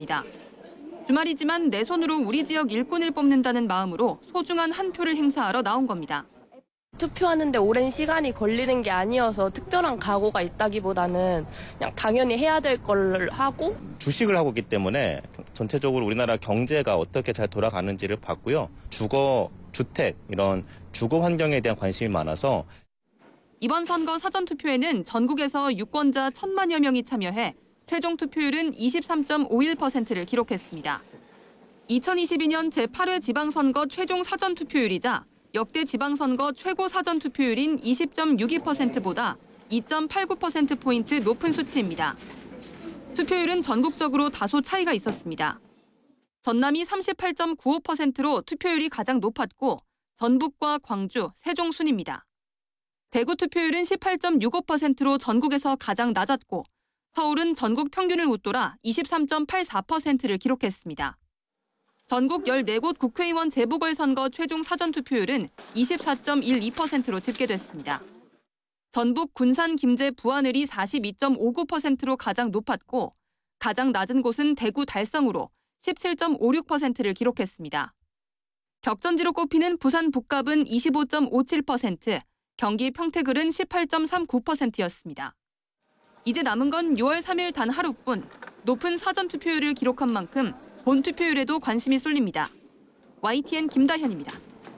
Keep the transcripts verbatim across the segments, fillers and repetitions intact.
주말이지만 내 손으로 우리 지역 일꾼을 뽑는다는 마음으로 소중한 한 표를 행사하러 나온 겁니다. 투표하는데 오랜 시간이 걸리는 게 아니어서 특별한 각오가 있다기보다는 그냥 당연히 해야 될 걸 하고. 주식을 하고 있기 때문에 전체적으로 우리나라 경제가 어떻게 잘 돌아가는지를 봤고요. 주거, 주택, 이런 주거 환경에 대한 관심이 많아서. 이번 선거 사전투표에는 전국에서 유권자 천만여 명이 참여해 최종 투표율은 이십삼 점 오일 퍼센트를 기록했습니다. 이천이십이 년 제팔 회 지방선거 최종 사전투표율이자 역대 지방선거 최고 사전투표율인 이십 점 육이 퍼센트보다 이 점 팔구 퍼센트포인트 높은 수치입니다. 투표율은 전국적으로 다소 차이가 있었습니다. 전남이 삼십팔 점 구오 퍼센트로 투표율이 가장 높았고 전북과 광주, 세종 순입니다. 대구 투표율은 십팔 점 육오 퍼센트로 전국에서 가장 낮았고 서울은 전국 평균을 웃돌아 이십삼 점 팔사 퍼센트를 기록했습니다. 전국 열네 곳 국회의원 재보궐선거 최종 사전투표율은 이십사 점 일이 퍼센트로 집계됐습니다. 전북 군산, 김제, 부안을이 사십이 점 오구 퍼센트로 가장 높았고 가장 낮은 곳은 대구 달성으로 십칠 점 오육 퍼센트를 기록했습니다. 격전지로 꼽히는 부산 북갑은 이십오 점 오칠 퍼센트, 경기 평택을은 십팔 점 삼구 퍼센트였습니다. 이제 남은 건 유월 삼일 단 하루뿐. 높은 사전투표율을 기록한 만큼 본투표율에도 관심이 쏠립니다. 와이티엔 김다현입니다.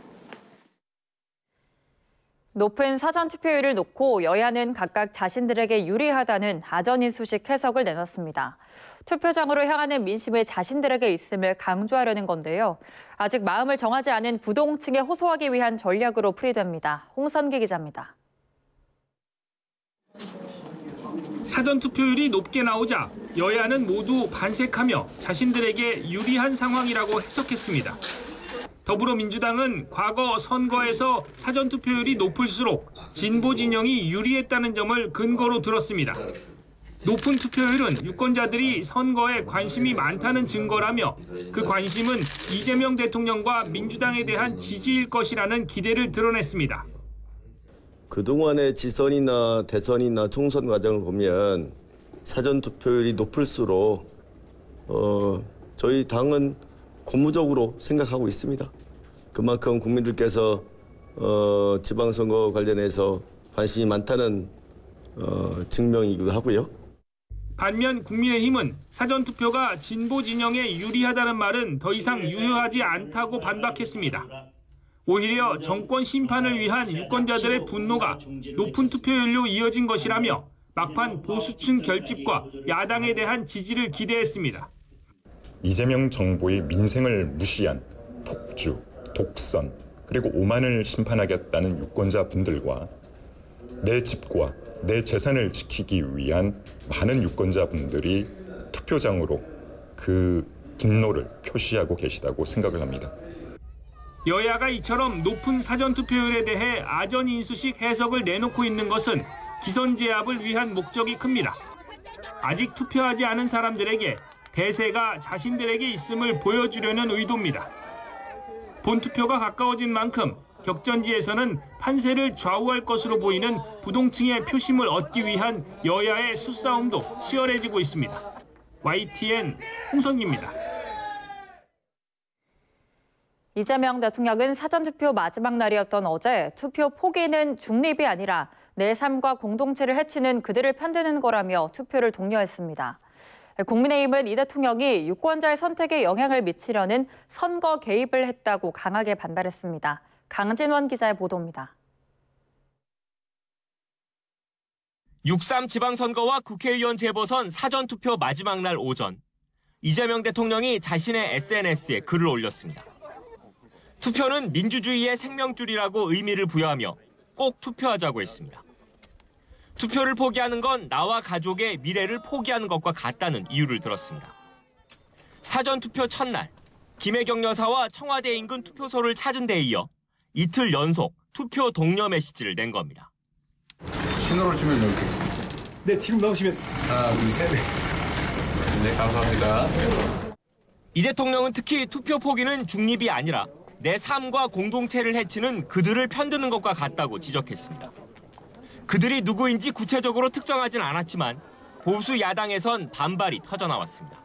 높은 사전투표율을 놓고 여야는 각각 자신들에게 유리하다는 아전인수식 해석을 내놨습니다. 투표장으로 향하는 민심을 자신들에게 있음을 강조하려는 건데요. 아직 마음을 정하지 않은 부동층에 호소하기 위한 전략으로 풀이됩니다. 홍선기 기자입니다. 사전투표율이 높게 나오자 여야는 모두 반색하며 자신들에게 유리한 상황이라고 해석했습니다. 더불어민주당은 과거 선거에서 사전투표율이 높을수록 진보 진영이 유리했다는 점을 근거로 들었습니다. 높은 투표율은 유권자들이 선거에 관심이 많다는 증거라며 그 관심은 이재명 대통령과 민주당에 대한 지지일 것이라는 기대를 드러냈습니다. 그동안의 지선이나 대선이나 총선 과정을 보면 사전투표율이 높을수록 어, 저희 당은 고무적으로 생각하고 있습니다. 그만큼 국민들께서 어, 지방선거 관련해서 관심이 많다는 어, 증명이기도 하고요. 반면 국민의힘은 사전투표가 진보 진영에 유리하다는 말은 더 이상 유효하지 않다고 반박했습니다. 오히려 정권 심판을 위한 유권자들의 분노가 높은 투표율로 이어진 것이라며 막판 보수층 결집과 야당에 대한 지지를 기대했습니다. 이재명 정부의 민생을 무시한 폭주, 독선, 그리고 오만을 심판하겠다는 유권자분들과 내 집과 내 재산을 지키기 위한 많은 유권자분들이 투표장으로 그 분노를 표시하고 계시다고 생각을 합니다. 여야가 이처럼 높은 사전투표율에 대해 아전인수식 해석을 내놓고 있는 것은 기선제압을 위한 목적이 큽니다. 아직 투표하지 않은 사람들에게 대세가 자신들에게 있음을 보여주려는 의도입니다. 본투표가 가까워진 만큼 격전지에서는 판세를 좌우할 것으로 보이는 부동층의 표심을 얻기 위한 여야의 수싸움도 치열해지고 있습니다. 와이티엔 홍선기입니다. 이재명 대통령은 사전투표 마지막 날이었던 어제 투표 포기는 중립이 아니라 내 삶과 공동체를 해치는 그들을 편드는 거라며 투표를 독려했습니다. 국민의힘은 이 대통령이 유권자의 선택에 영향을 미치려는 선거 개입을 했다고 강하게 반발했습니다. 강진원 기자의 보도입니다. 육삼 지방선거와 국회의원 재보선 사전투표 마지막 날 오전, 이재명 대통령이 자신의 에스엔에스에 글을 올렸습니다. 투표는 민주주의의 생명줄이라고 의미를 부여하며 꼭 투표하자고 했습니다. 투표를 포기하는 건 나와 가족의 미래를 포기하는 것과 같다는 이유를 들었습니다. 사전투표 첫날, 김혜경 여사와 청와대 인근 투표소를 찾은 데에 이어 이틀 연속 투표 독려 메시지를 낸 겁니다. 신호를 주면 이렇게. 네, 지금 넣으시면. 하나, 둘, 셋. 네, 감사합니다. 이 대통령은 특히 투표 포기는 중립이 아니라 내 삶과 공동체를 해치는 그들을 편드는 것과 같다고 지적했습니다. 그들이 누구인지 구체적으로 특정하진 않았지만 보수 야당에선 반발이 터져나왔습니다.